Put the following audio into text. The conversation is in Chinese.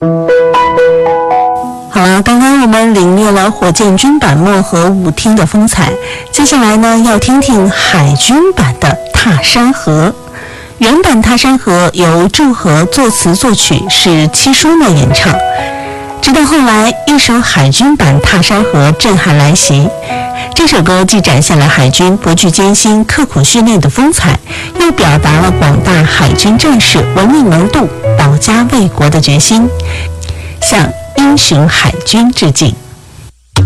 好了，刚刚我们领略了火箭军版漠河舞厅的风采，接下来呢，要听听海军版的《踏山河》。原版《踏山河》由祝和作词作曲，是七叔呢演唱。直到后来，一首海军版《踏山河》震撼来袭。这首歌既展现了海军不惧艰辛、刻苦训练的风采，又表达了广大海军战士文明能度、保家卫国的决心，向英雄海军致敬。